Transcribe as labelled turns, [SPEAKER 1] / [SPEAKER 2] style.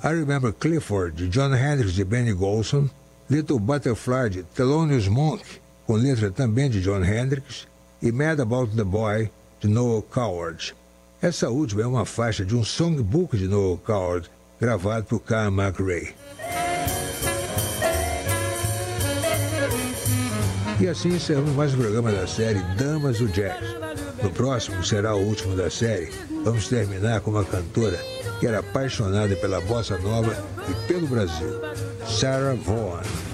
[SPEAKER 1] I Remember Clifford, de John Hendricks e Benny Golson, Little Butterfly, de Thelonious Monk, com letra também de John Hendricks, e Mad About the Boy, de Noel Coward. Essa última é uma faixa de um songbook de Noel Coward, gravado por Carl McRae. E assim encerramos mais um programa da série Damas do Jazz. No próximo, será o último da série, vamos terminar com uma cantora que era apaixonada pela bossa nova e pelo Brasil, Sarah Vaughan.